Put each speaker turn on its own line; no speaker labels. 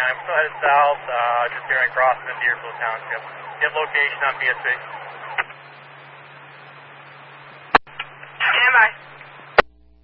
County. We're still headed south, just during crossing in Deerfield Township. Get location on PSC.